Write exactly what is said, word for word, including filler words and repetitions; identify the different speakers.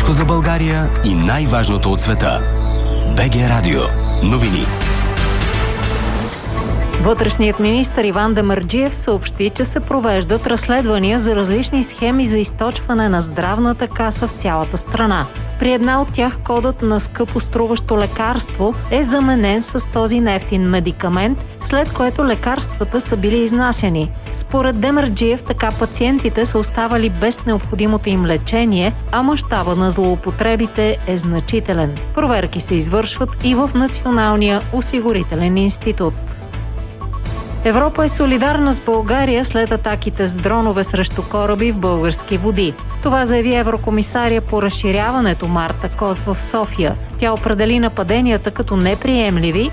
Speaker 1: Всичко за България и най-важното от света. БГ Радио. Новини.
Speaker 2: Вътрешният министър Иван Демерджиев съобщи, че се провеждат разследвания за различни схеми за източване на здравната каса в цялата страна. При една от тях кодът на скъпо струващо лекарство е заменен с този нефтин медикамент, след което лекарствата са били изнасяни. Според Демерджиев, така пациентите са оставали без необходимото им лечение, а мащаба на злоупотребите е значителен. Проверки се извършват и в Националния осигурителен институт. Европа е солидарна с България след атаките с дронове срещу кораби в български води. Това заяви еврокомисария по разширяването Марта Кос в София. Тя определи нападенията като неприемливи